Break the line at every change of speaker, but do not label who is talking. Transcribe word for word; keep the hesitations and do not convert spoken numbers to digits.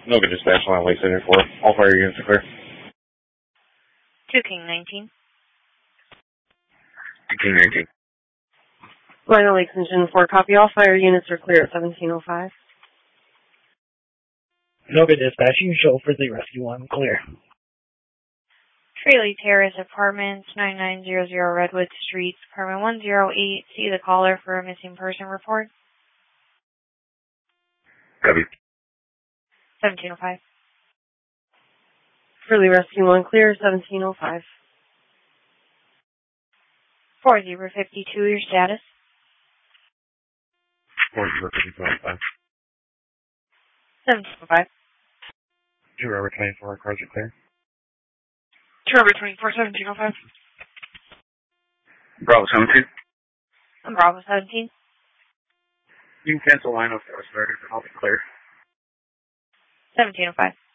No good dispatch line, Lake City four. All fire units are clear.
two King nineteen.
two King nineteen.
Lionel Lake Engine four, copy. All fire units are clear at seventeen oh five.
No good dispatch. You can show for the rescue one. Clear.
Tralee Terrace Apartments, ninety-nine hundred Redwood Street, apartment one oh eight. See the caller for a missing person report.
Copy.
seventeen oh five.
Tralee Rescue one, clear, seventeen oh five.
four zero five two, your status.
four zero five five.
seventeen oh five.
two Robert twenty-four, cars are clear.
two Robert twenty-four, seventeen oh five.
Bravo seventeen.
I'm Bravo seventeen.
You can cancel line up for started. I'll be clear.
seventeen oh five.